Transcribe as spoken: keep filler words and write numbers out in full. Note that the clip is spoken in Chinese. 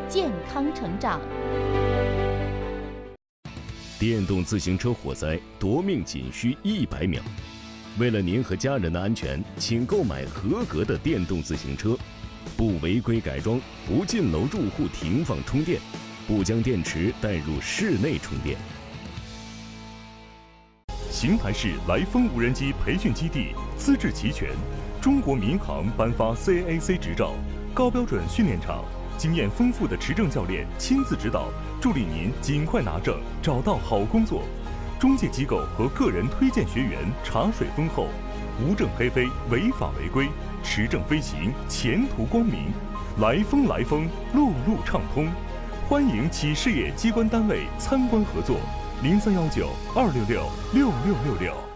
健康成长。 电动自行车火灾夺命仅需一百秒。为了您和家人的安全，请购买合格的电动自行车，不违规改装，不进楼住户停放充电，不将电池带入室内充电。 邢台市来风无人机培训基地资质齐全，中国民航颁发 C A A C 执照，高标准训练场，经验丰富的持证教练亲自指导，助力您尽快拿证，找到好工作。中介机构和个人推荐学员茶水丰厚，无证黑飞，违法违规，持证飞行，前途光明。来风来风，路路畅通，欢迎企事业机关单位参观合作。零三幺九二六六六六六六。